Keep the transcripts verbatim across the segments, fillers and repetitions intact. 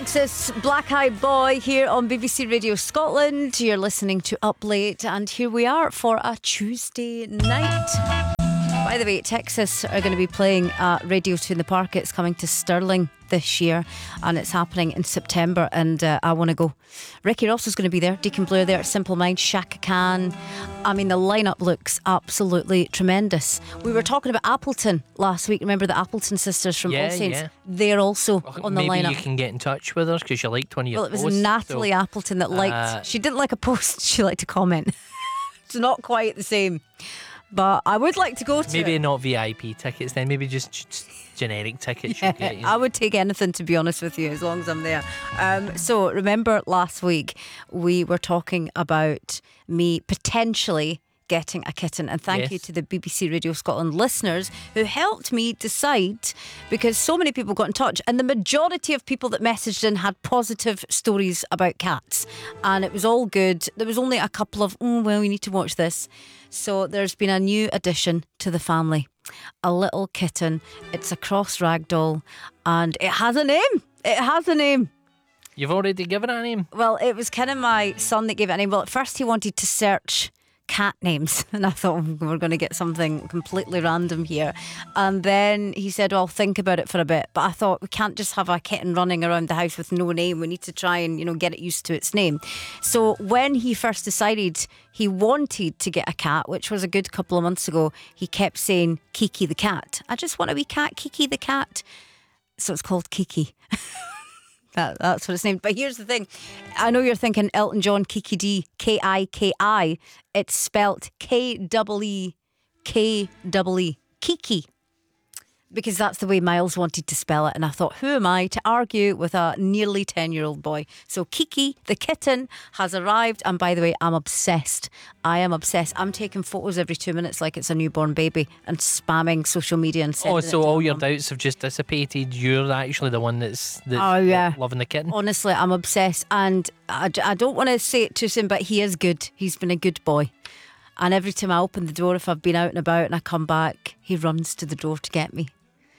Texas, Black Eyed Boy here on B B C Radio Scotland. You're listening to Up Late, and here we are for a Tuesday night. By the way, Texas are going to be playing at Radio two in the Park. It's coming to Stirling this year, and it's happening in September, and uh, I want to go. Ricky Ross is going to be there, Deacon Blair there, Simple Minds, Shaka Khan. I mean, the lineup looks absolutely tremendous. We were talking about Appleton last week. Remember the Appleton sisters from Yeah, All Saints? yeah. They're also on the Maybe lineup. you can get in touch with her because you liked one of your Well, it was posts, Natalie so, Appleton that liked. uh, She didn't like a post. She liked to comment. It's not quite the same, but I would like to go to Maybe it. not V I P tickets then, maybe just, just generic tickets. you get, you know. I would take anything, to be honest with you, as long as I'm there. Um, so remember last week we were talking about me potentially getting a kitten, and thank Yes. you to the B B C Radio Scotland listeners who helped me decide, because so many people got in touch, and the majority of people that messaged in had positive stories about cats, and it was all good. There was only a couple of, oh well, you need to watch this. So there's been a new addition to the family, a little kitten. It's a cross ragdoll, and it has a name. It has a name. You've already given it a name. Well, it was kind of my son that gave it a name. Well, at first he wanted to search cat names, and I thought, oh, we're going to get something completely random here. And then he said, well, I'll think about it for a bit. But I thought, we can't just have a kitten running around the house with no name. We need to try and, you know, get it used to its name. So when he first decided he wanted to get a cat, which was a good couple of months ago, he kept saying Kiki the cat. I just want a wee cat, Kiki the cat. So it's called Kiki. That, that's what it's named. But here's the thing. I know you're thinking Elton John, Kiki D, K I K I. It's spelt K E E K E E. Kiki. Because that's the way Miles wanted to spell it. And I thought, who am I to argue with a nearly ten-year-old boy? So Kiki, the kitten, has arrived. And by the way, I'm obsessed. I am obsessed. I'm taking photos every two minutes like it's a newborn baby and spamming social media and sending Oh, it so to all my your mum. doubts have just dissipated. You're actually the one that's, that's Oh, yeah. loving the kitten. Honestly, I'm obsessed, and I, I don't want to say it too soon, but he is good. He's been a good boy. And every time I open the door, if I've been out and about and I come back, he runs to the door to get me.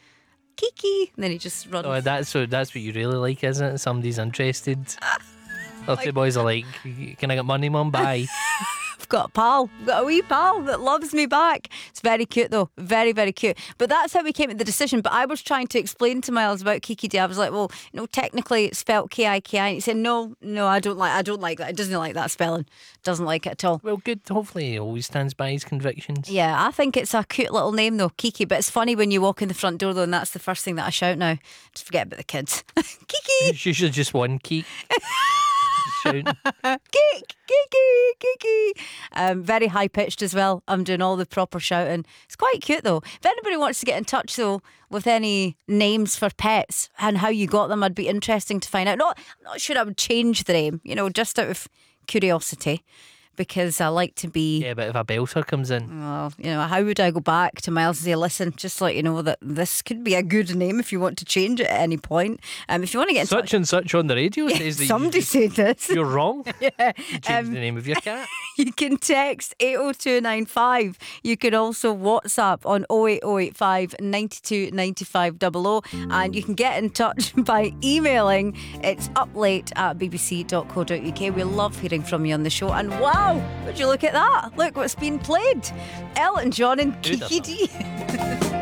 Kiki! And then he just runs. Oh, that's what that's what you really like, isn't it? Somebody's interested. Little boys are like, can I get money, mum? Bye. I've got a pal. I've got a wee pal that loves me back. It's very cute though. Very, very cute. But that's how we came to the decision. But I was trying to explain to Miles about Kiki D. I was like, well, you know, technically it's spelled K I K I. And he said, no, no, I don't like I don't like that. It doesn't like that spelling. Doesn't like it at all. Well, good. Hopefully he always stands by his convictions. Yeah, I think it's a cute little name though, Kiki. But it's funny when you walk in the front door though, and that's the first thing that I shout now. Just forget about the kids. Kiki! It's usually just one key. Shouting. Geek, Kiki, Kiki. Um, very high pitched as well. I'm doing all the proper shouting. It's quite cute though. If anybody wants to get in touch though with any names for pets and how you got them, I'd be interesting to find out. Not, I'm not sure I would change the name, you know, just out of curiosity, because I like to be. Yeah, but if a belter comes in. Well, you know, how would I go back to Miles and say, listen, just to let you know that this could be a good name if you want to change it at any point. Um, if you want to get in Such touch. and such on the radio says that Somebody you, said this. you're wrong. Yeah. You changed Um, the name of your cat. You can text eight oh two nine five. You can also WhatsApp on oh eight oh eight five nine two nine five double oh, and you can get in touch by emailing. It's uplate at b b c dot co dot u k. We love hearing from you on the show. And wow, would you look at that? Look what's been played. Elton John and Who'd have Kiki D.